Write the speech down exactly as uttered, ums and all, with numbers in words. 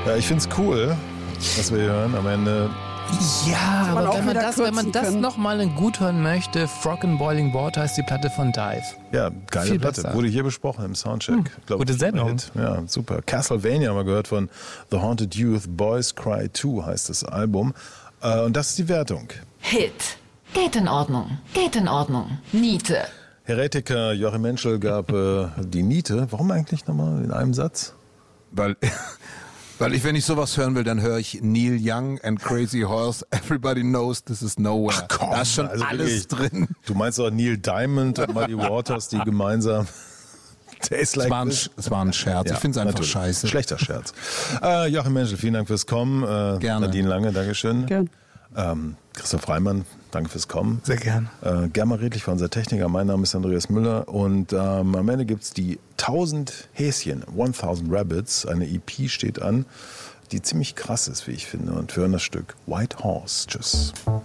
Ja, ich find's cool, was wir hier hören am Ende. Ja, man aber auch wenn man wieder das, wenn man kürzen das können. nochmal gut hören möchte, Frog in Boiling Water ist die Platte von Dive. Ja, geile Viel Platte. besser. Wurde hier besprochen im Soundcheck. Hm, Glaub, gute Sendung. Hit. Ja, super. Castlevania haben wir gehört von The Haunted Youth. Boys Cry zwei heißt das Album. Äh, und das ist die Wertung. Hit. Geht in Ordnung. Geht in Ordnung. Niete. Heretiker Joachim Menschel gab äh, die Niete. Warum eigentlich nochmal in einem Satz? Weil, weil ich, wenn ich sowas hören will, dann höre ich Neil Young and Crazy Horse. Everybody knows this is nowhere. Ach komm, da ist schon also alles wirklich. drin. Du meinst auch Neil Diamond und Muddy Waters, die gemeinsam Taste Like Es war ein, This. es war ein Scherz. Ja, ich finde es einfach natürlich. scheiße. Schlechter Scherz. Äh, Joachim Menschel, vielen Dank fürs Kommen. Äh, Gerne. Nadine Lange, Dankeschön. Gern. Ähm, Christoph Reimann, danke fürs Kommen. Sehr gern. Äh, Germa Redlich war unser Techniker. Mein Name ist Andreas Müller. Und ähm, am Ende gibt's die tausend Häschen, tausend Rabbits. Eine E P steht an, die ziemlich krass ist, wie ich finde. Und wir hören das Stück White Horse. Tschüss.